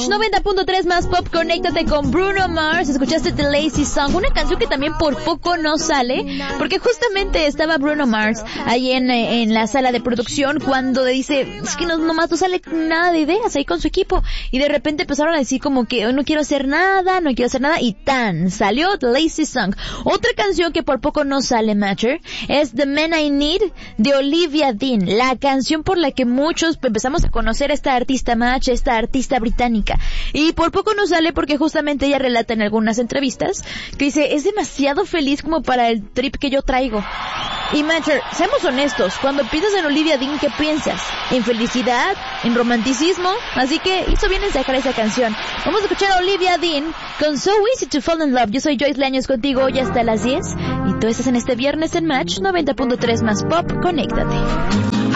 Match 90.3 más pop. Conéctate con Bruno Mars. Escuchaste The Lazy Song, una canción que también por poco no sale, porque justamente estaba Bruno Mars ahí en la sala de producción cuando dice, es que nomás no sale nada de ideas ahí con su equipo, y de repente empezaron a decir como que no quiero hacer nada, y tan salió The Lazy Song. Otra canción que por poco no sale, Matcher, es The Man I Need de Olivia Dean, la canción por la que muchos empezamos a conocer a esta artista Match, esta artista británica, y por poco no sale porque justamente ella relata en algunas entrevistas que dice, es demasiado feliz como para el trip que yo traigo. Y Matcher, seamos honestos, cuando piensas en Olivia Dean, ¿qué piensas? ¿En felicidad? ¿En romanticismo? Así que hizo bien en sacar esa canción. Vamos a escuchar a Olivia Dean con So Easy to Fall in Love. Yo soy Joyce Leaños contigo hoy hasta las 10 y tú estás en este viernes en Match 90.3 más pop. Conéctate.